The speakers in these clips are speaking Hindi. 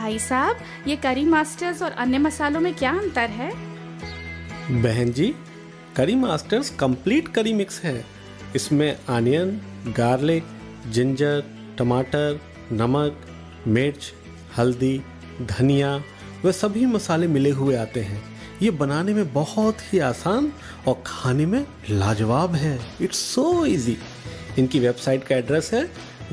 भाई साहब, ये करी मास्टर्स और अन्य मसालों में क्या अंतर है? बहन जी, करी मास्टर्स कंप्लीट करी मिक्स है। इसमें अनियन, गार्लिक, जिंजर, टमाटर, नमक, मिर्च, हल्दी, धनिया व सभी मसाले मिले हुए आते हैं। ये बनाने में बहुत ही आसान और खाने में लाजवाब है। It's so easy. इनकी वेबसाइट का एड्रेस है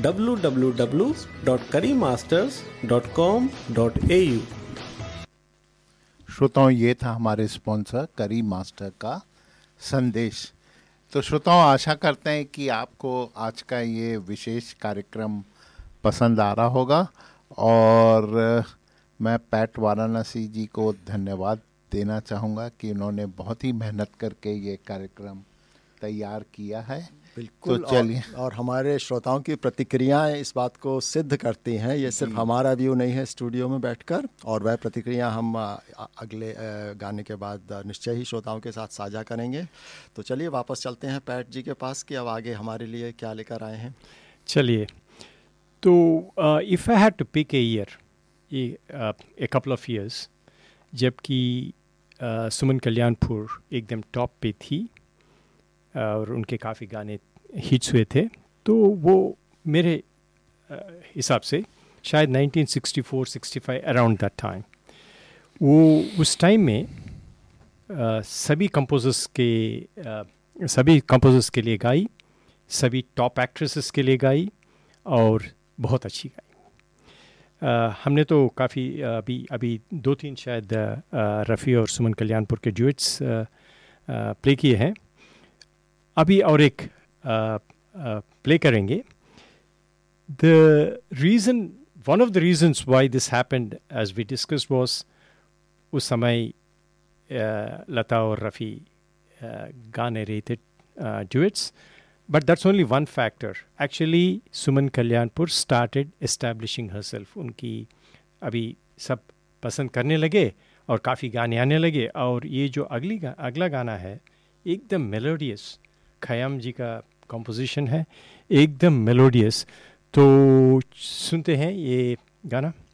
www.currymasters.com.au। श्रोताओं, ये था हमारे स्पॉन्सर करी मास्टर का संदेश। तो श्रोताओं, आशा करते हैं कि आपको आज का ये विशेष कार्यक्रम पसंद आ रहा होगा और मैं पैट वाराणसी जी को धन्यवाद देना चाहूँगा कि उन्होंने बहुत ही मेहनत करके ये कार्यक्रम तैयार किया है। बिल्कुल। तो चलिए, और हमारे श्रोताओं की प्रतिक्रियाएं इस बात को सिद्ध करती हैं। ये सिर्फ हमारा व्यू नहीं है स्टूडियो में बैठकर, और वह प्रतिक्रिया हम अगले गाने के बाद निश्चय ही श्रोताओं के साथ साझा करेंगे। तो चलिए वापस चलते हैं पैट जी के पास कि अब आगे हमारे लिए क्या लेकर आए हैं। चलिए, तो if I had to pick a year, a couple of years, जबकि सुमन कल्याणपुर एकदम टॉप पे थी और उनके काफ़ी गाने हिट्स हुए थे, तो वो मेरे हिसाब से शायद 1964-65 अराउंड दैट टाइम, वो उस टाइम में सभी कंपोजर्स के लिए गाई, सभी टॉप एक्ट्रेसेस के लिए गाई और बहुत अच्छी गाई। हमने तो काफ़ी अभी 2-3 शायद रफ़ी और सुमन कल्याणपुर के ड्यूएट्स प्ले किए हैं। अभी और एक प्ले करेंगे। One of the reasons why this happened, as we discussed, was उस समय लता और रफ़ी गा नहीं रहे थे duets, but that's only one factor. Actually, Suman Kalyanpur started establishing herself. उनकी अभी सब पसंद करने लगे और काफ़ी गाने आने लगे, और ये जो अगला गाना है एकदम मेलोडियस, खयाम जी का कंपोजिशन है, एकदम मेलोडियस। तो सुनते हैं ये गाना।